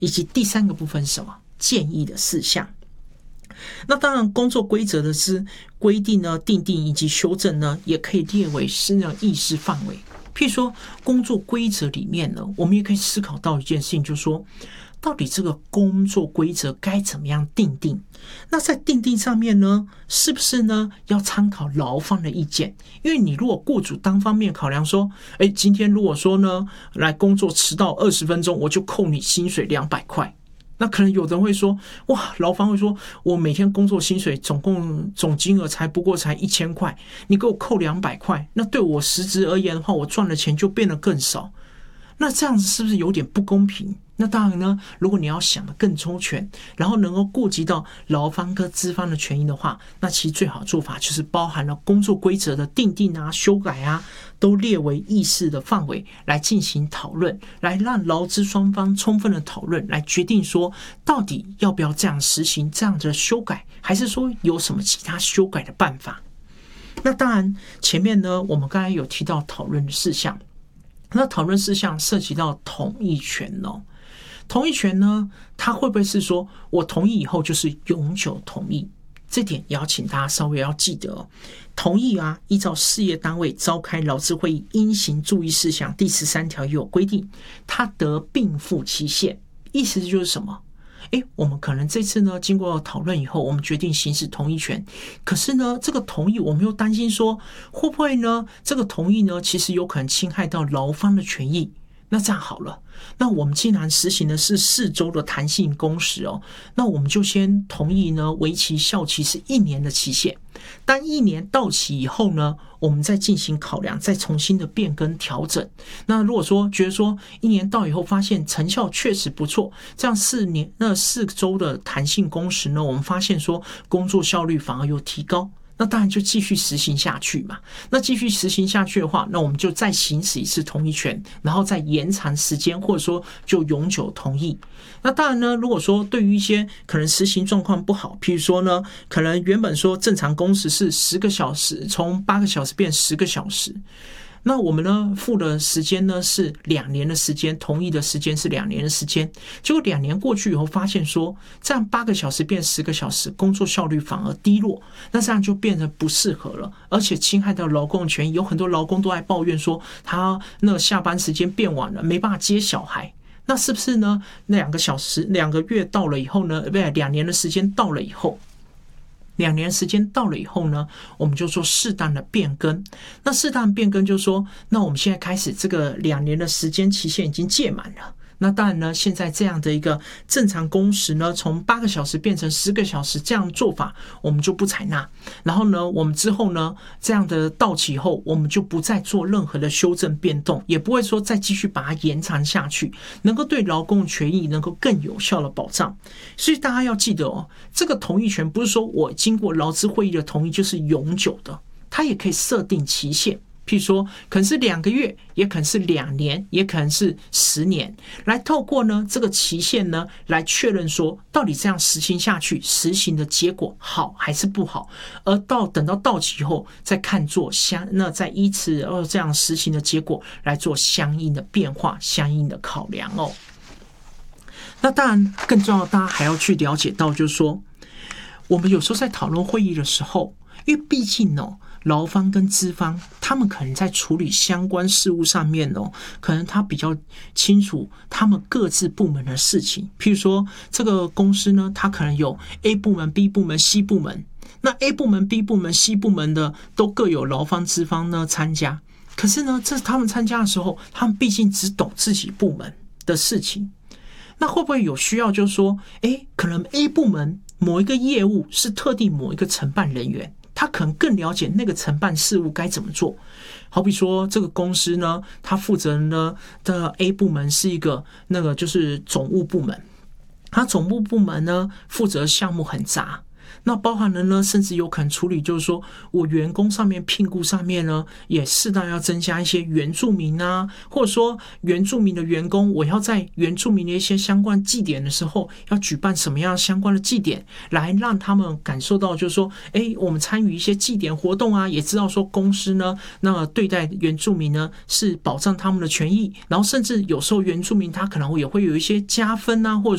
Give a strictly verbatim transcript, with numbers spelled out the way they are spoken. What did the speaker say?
以及第三个部分是什么？建议的事项。那当然，工作规则的是规定呢、订定以及修正呢，也可以列为是那议事范围。譬如说，工作规则里面呢，我们也可以思考到一件事情，就是说，到底这个工作规则该怎么样订定？那在订定上面呢，是不是呢要参考劳方的意见？因为你如果雇主单方面考量说，哎，今天如果说呢来工作迟到二十分钟，我就扣你薪水两百块。那可能有人会说，哇，劳方会说，我每天工作薪水总共总金额才不过才一千块，你给我扣两百块，那对我实质而言的话，我赚的钱就变得更少。那这样子是不是有点不公平？那当然呢，如果你要想得更周全，然后能够顾及到劳方跟资方的权益的话，那其实最好的做法就是包含了工作规则的订定啊、修改啊，都列为议事的范围来进行讨论，来让劳资双方充分的讨论，来决定说到底要不要这样实行这样的修改，还是说有什么其他修改的办法。那当然前面呢，我们刚才有提到讨论的事项，那讨论事项涉及到同意权哦。同意权呢，它会不会是说我同意以后就是永久同意？这点也要请大家稍微要记得哦。同意啊，依照事业单位召开劳资会议应行注意事项第十三条也有规定，它得并附期限。意思就是什么？诶，我们可能这次呢，经过讨论以后，我们决定行使同意权。可是呢，这个同意我们又担心说，会不会呢？这个同意呢，其实有可能侵害到劳方的权益。那这样好了，那我们既然实行的是四周的弹性工时哦，那我们就先同意呢，为期效期是一年的期限。当一年到期以后呢，我们再进行考量，再重新的变更调整。那如果说觉得说一年到以后发现成效确实不错，这样四年那四周的弹性工时呢，我们发现说工作效率反而有提高。那当然就继续实行下去嘛。那继续实行下去的话，那我们就再行使一次同意权，然后再延长时间，或者说就永久同意。那当然呢，如果说对于一些可能实行状况不好，譬如说呢，可能原本说正常工时是十个小时，从八个小时变十个小时。那我们呢付的时间呢是两年的时间，同意的时间是两年的时间，结果两年过去以后发现说，这样八个小时变十个小时，工作效率反而低落，那这样就变得不适合了，而且侵害到劳工权益。有很多劳工都在抱怨说，他那下班时间变晚了，没办法接小孩。那是不是呢？两个小时两个月到了以后呢，不对，两年的时间到了以后。两年时间到了以后呢，我们就做适当的变更。那适当的变更就是说，那我们现在开始这个两年的时间期限已经届满了。那当然呢，现在这样的一个正常工时呢，从八个小时变成十个小时，这样做法我们就不采纳。然后呢，我们之后呢，这样的到期后，我们就不再做任何的修正变动，也不会说再继续把它延长下去，能够对劳工权益能够更有效的保障。所以大家要记得哦，这个同意权不是说我经过劳资会议的同意就是永久的，它也可以设定期限。譬如说可能是两个月，也可能是两年，也可能是十年，来透过呢这个期限呢来确认说到底这样实行下去，实行的结果好还是不好，而到等到到期后再看做相那再依此呃这样实行的结果来做相应的变化，相应的考量哦。那当然更重要，大家还要去了解到，就是说我们有时候在讨论会议的时候，因为毕竟哦劳方跟资方他们可能在处理相关事务上面哦，可能他比较清楚他们各自部门的事情。譬如说这个公司呢，它可能有 A 部门 B 部门 C 部门，那 A 部门 B 部门 C 部门的都各有劳方资方呢参加。可是呢，这他们参加的时候，他们毕竟只懂自己部门的事情。那会不会有需要就是说，诶，可能 A 部门某一个业务是特定某一个承办人员，他可能更了解那个承办事务该怎么做。好比说这个公司呢，他负责人呢的 A 部门是一个那个就是总务部门，他总务部门呢负责项目很杂，那包含了呢，甚至有可能处理，就是说我员工上面聘雇上面呢，也适当要增加一些原住民啊，或者说原住民的员工，我要在原住民的一些相关祭典的时候，要举办什么样相关的祭典，来让他们感受到，就是说，哎，我们参与一些祭典活动啊，也知道说公司呢，那对待原住民呢是保障他们的权益，然后甚至有时候原住民他可能也会有一些加分啊，或者